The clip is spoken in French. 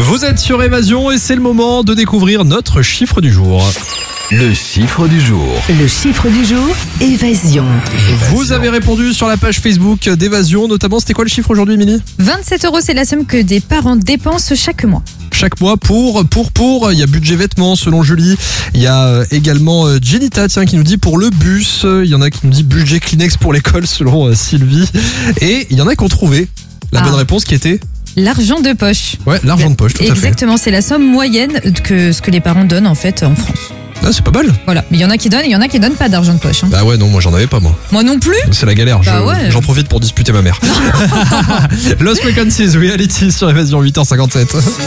Vous êtes sur Évasion et c'est le moment de découvrir notre chiffre du jour. Le chiffre du jour. Le chiffre du jour, Évasion. Vous avez répondu sur la page Facebook d'Évasion, notamment c'était quoi le chiffre aujourd'hui, Émilie ? 27 €, c'est la somme que des parents dépensent chaque mois. Chaque mois pour, il y a budget vêtements selon Julie, il y a également Jenita qui nous dit pour le bus, il y en a qui nous dit budget Kleenex pour l'école selon Sylvie, et il y en a qui ont trouvé la bonne réponse qui était L'argent de poche. ouais, l'argent de poche, tout à fait. Exactement, c'est la somme moyenne que ce que les parents donnent en fait en France. Ah, c'est pas mal. Voilà, mais il y en a qui donnent, il y en a qui donnent pas d'argent de poche. Hein. Bah ouais, non, moi j'en avais pas moi. Moi non plus. C'est la galère, Bah ouais. j'en profite pour disputer ma mère. Lost Frequencies, Reality sur Évasion 8h57.